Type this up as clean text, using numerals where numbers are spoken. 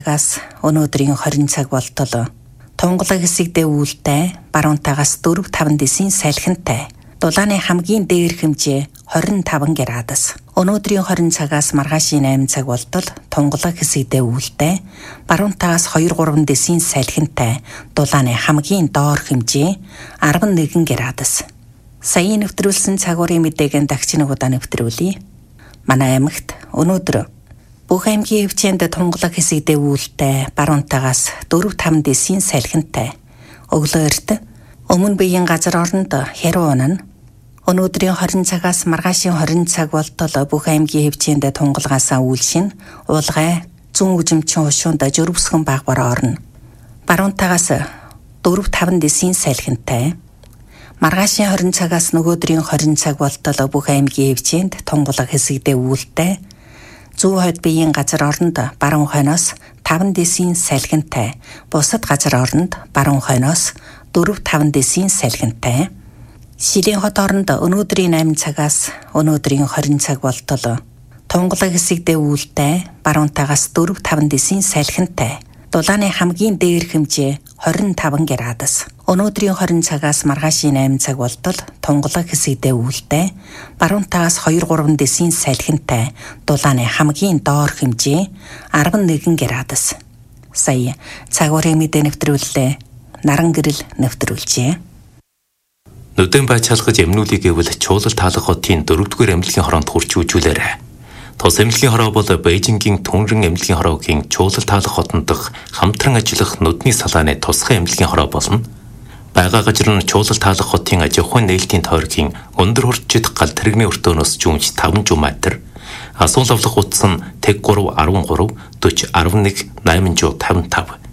Газ өнөөдрийн 20 цаг болтол тунгалаг хэсэгдээ үүлтэй баруунтаагаас 4-5 десийн салхинтай. Дулааны хамгийн дээр хэмжээ 25 градус. Өнөөдрийн 20 цагаас маргаашийн 8 цаг болтол тунгалаг хэсэгдээ үүлтэй баруунтаагаас 2-3 десийн салхинтай. Дулааны хамгийн доор хэмжээ 11 градус. Саяын нэвтрүүлсэн цагуурын мэдээг дахиж нэг удаа нэвтрүүлье. Манай аймагт өнөөдөр бүх аймгийн хэмжээнд тунгалаг хэсэгдээ үүлтэй баруунтаагаас 4-5 десийн салхинтай. Өглөөрт өмнө биеийн газар оронд хэрүү унана. Өнөөдрийн 20 цагаас маргаашийн 20 цаг болтол бүх аймгийн хэмжээнд тунгалгаасаа үүлшин уулгай зүүн үжимчин хушуунд жөрөвсгөн багбараа орно. Баруунтаагаас 4-5 десийн салхинтай. Маргаашийн 20 цагаас нөгөөдрийн 20 цаг болтол бүх аймгийн хэмжээнд тунгалаг хэсэгдээ үүлтэй зүүн хойд биеийн газар оронд баруун хойноос 5 десийн салхинтай. Бусад газар оронд баруун хойноос 4-5 десийн салхинтай. Шилийн хот оронд өнөөдрийн 8 цагаас өнөөдрийн 20 цаг болтол тунгалаг хэсэгдээ үүлтэй баруунтаагаас 4-5 десийн салхинтай. Дулааны хамгийн дээр хэмжээ 25 градус. Өнөөдрийн 20 цагаас маргаашийн 8 цаг болтол тунгалаг хэсэгдээ үүлтэй баруунтаагаас 2-3 десийн салхинтай. Дулааны хамгийн доор хэмжээ 11 градус. Сая цагуурын мэдээ нэвтрүүллээ. Наран гэрэл нэвтрүүлжээ. Нүдэн бай чалгаж эмнүүлийг гэвэл чуулал таалах хотын 4-р эмнэлгийн хороонд хурч үжүүлээрэ. Тус эмнэлгийн хороо бол Бээжингийн Түнрэн эмнэлгийн хороогийн чуулал таалах хотон дох хамтран ажиллах нүдний салааны тусгай эмнэлгийн хороо болно. Бага газар нь чуулал таалах хотын аж ахуйн нээлтийн тойргийн өндөр хурцчид гал тэрэгний өртөөнөөс жүүмж 5 жуматер. Асуул авлах утас нь тэг 3 13 40 11 855.